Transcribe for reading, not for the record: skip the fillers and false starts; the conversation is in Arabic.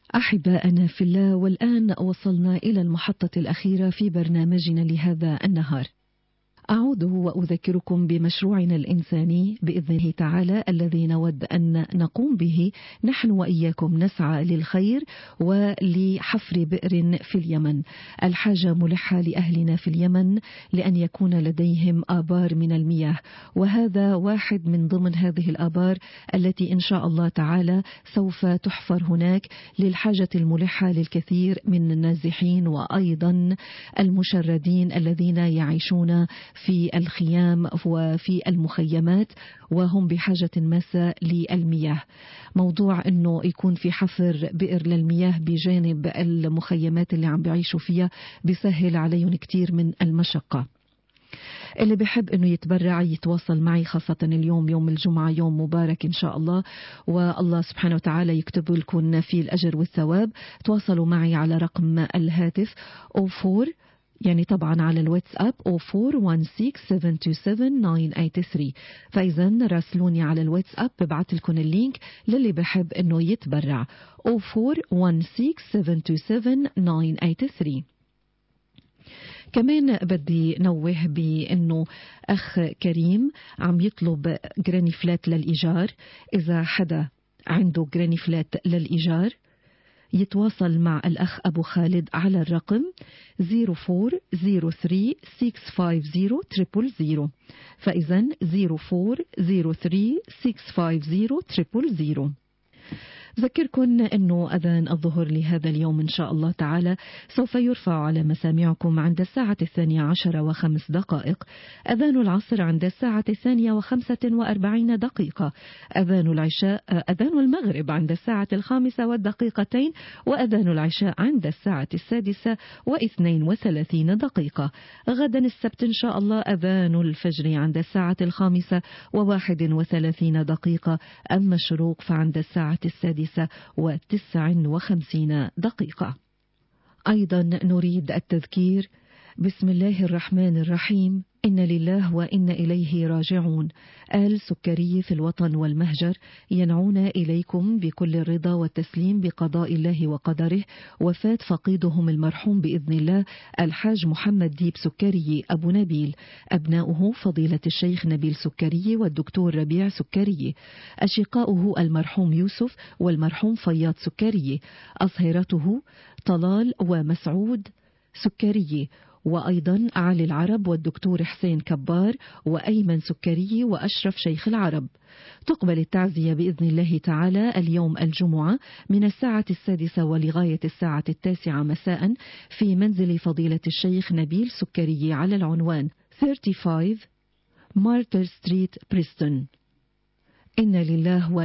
أحباءنا في الله، والآن وصلنا إلى المحطة الأخيرة في برنامجنا لهذا النهار. أعود وأذكركم بمشروعنا الإنساني بإذنه تعالى الذي نود أن نقوم به نحن وإياكم، نسعى للخير ولحفر بئر في اليمن. الحاجة ملحة لأهلنا في اليمن لأن يكون لديهم آبار من المياه، وهذا واحد من ضمن هذه الآبار التي إن شاء الله تعالى سوف تحفر هناك للحاجة الملحة للكثير من النازحين وأيضا المشردين الذين يعيشون في الخيام وفي المخيمات وهم بحاجة ماسة للمياه. موضوع أنه يكون في حفر بئر للمياه بجانب المخيمات اللي عم بيعيشوا فيها بيسهل عليهم كتير من المشقة. اللي بحب أنه يتبرع يتواصل معي، خاصة اليوم يوم الجمعة يوم مبارك إن شاء الله، والله سبحانه وتعالى يكتب لكم فيه الأجر والثواب. تواصلوا معي على رقم الهاتف 04 يعني طبعا على الواتساب 0416727983. فإذا راسلوني على الواتساب ببعث لكم اللينك للي بحب انه يتبرع 0416727983. كمان بدي نوه بأنه أخ كريم عم يطلب جراني فلات للإيجار. إذا حدا عنده جراني فلات للإيجار يتواصل مع الأخ أبو خالد على الرقم 0403650000. فإذا 0403650000. ذكركن أنه أذان الظهر لهذا اليوم إن شاء الله تعالى سوف يرفع على مسامعكم عند الساعة 12:05. أذان العصر عند الساعة 2:45. أذان العشاء أذان المغرب عند الساعة 5:02، وأذان العشاء عند الساعة 6:32. غدا السبت إن شاء الله أذان الفجر عند الساعة 5:31. أما الشروق فعند الساعة 6:59. أيضا نريد التذكير بسم الله الرحمن الرحيم. إن لله وإن إليه راجعون. آل سكري في الوطن والمهجر ينعون إليكم بكل الرضا والتسليم بقضاء الله وقدره وفاة فقيدهم المرحوم بإذن الله الحاج محمد ديب سكري أبو نبيل، أبناؤه فضيلة الشيخ نبيل سكري والدكتور ربيع سكري، أشقاؤه المرحوم يوسف والمرحوم فياض سكري، أصهرته طلال ومسعود سكري، وأيضا علي العرب والدكتور حسين كبار وأيمن سكري وأشرف شيخ العرب. تقبل التعزية بإذن الله تعالى اليوم الجمعة من الساعة 6 ولغاية الساعة 9 مساء في منزل فضيلة الشيخ نبيل سكري على العنوان 35 مارتر ستريت بريستون. إن لله